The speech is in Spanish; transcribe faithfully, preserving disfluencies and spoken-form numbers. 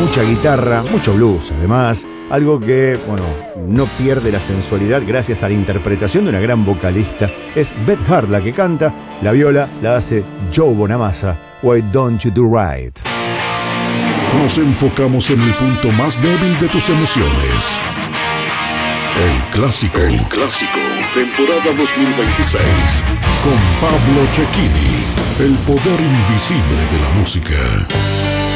mucha guitarra, mucho blues además, algo que, bueno, no pierde la sensualidad gracias a la interpretación de una gran vocalista. Es Beth Hart la que canta, la viola la hace Joe Bonamassa. Why Don't You Do Right? Nos enfocamos en el punto más débil de tus emociones. El clásico. El clásico. Temporada dos mil veintiséis. Con Pablo Cecchini. El poder invisible de la música.